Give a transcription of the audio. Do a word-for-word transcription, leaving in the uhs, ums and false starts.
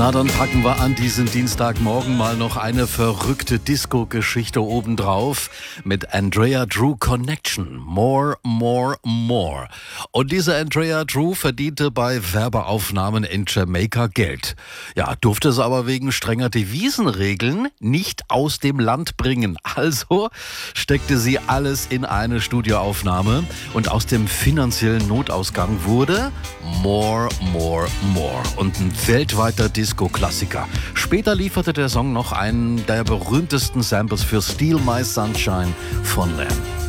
Na, dann packen wir an diesen Dienstagmorgen mal noch eine verrückte Disco-Geschichte obendrauf mit Andrea Drew Connection. More, more, more. Und diese Andrea Drew verdiente bei Werbeaufnahmen in Jamaika Geld. Ja, durfte es aber wegen strenger Devisenregeln nicht aus dem Land bringen. Also steckte sie alles in eine Studioaufnahme und aus dem finanziellen Notausgang wurde More, More, More. Und ein weltweiter Disco-Klassiker. Später lieferte der Song noch einen der berühmtesten Samples für Steal My Sunshine von Lamb.